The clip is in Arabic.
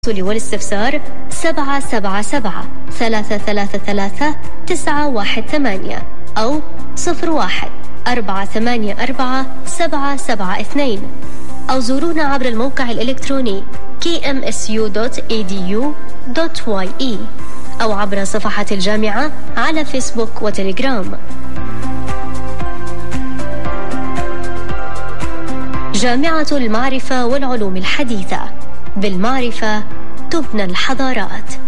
والاستفسار 777-333-918 أو 01-484-772 أو زورونا عبر الموقع الإلكتروني kmsu.edu.ye أو عبر صفحة الجامعة على فيسبوك وتليجرام. جامعة المعرفة والعلوم الحديثة، بالمعرفة تبنى الحضارات.